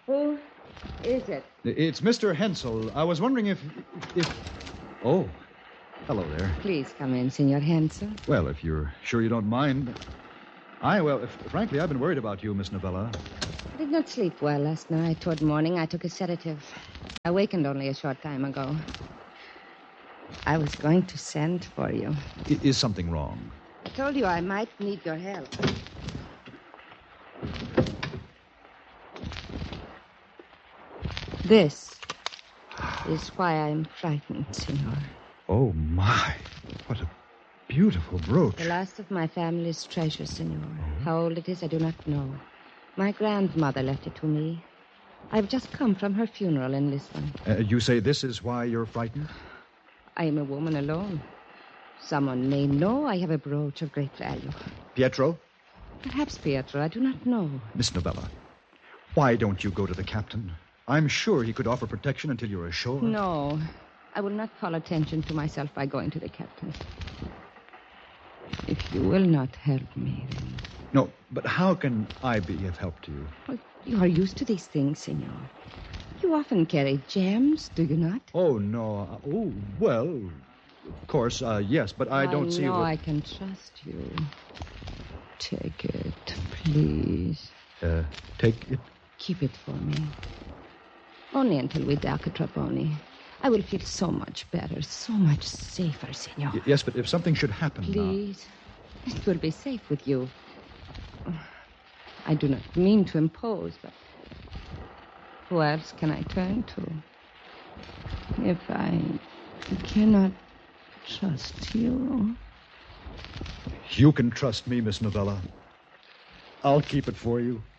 Who is it? It's Mr. Hensel. I was wondering if... Oh, hello there. Please come in, Senor Hensel. Well, if you're sure you don't mind... frankly, I've been worried about you, Miss Novella. I did not sleep well last night. Toward morning, I took a sedative. I awakened only a short time ago. I was going to send for you. Is something wrong? I told you I might need your help. This is why I'm frightened, Senor. Oh, my. What a beautiful brooch. The last of my family's treasures, Senor. How old it is, I do not know. My grandmother left it to me. I've just come from her funeral in Lisbon. You say this is why you're frightened? I am a woman alone. Someone may know I have a brooch of great value. Pietro? Perhaps Pietro, I do not know. Miss Novella, why don't you go to the captain? I'm sure he could offer protection until you're ashore. No, I will not call attention to myself by going to the captain. If you will not help me, then... No, but how can I be of help to you? Well, you are used to these things, Senor. You often carry gems, do you not? Oh, no. Oh, well, of course, yes, but I don't see... I know I can trust you. Take it, please. Take it? Keep it for me. Only until we dock at Trapani. I will feel so much better, so much safer, Senor. Yes, but if something should happen Please. It will be safe with you. I do not mean to impose, but who else can I turn to? If I cannot trust you. You can trust me, Miss Novella. I'll keep it for you.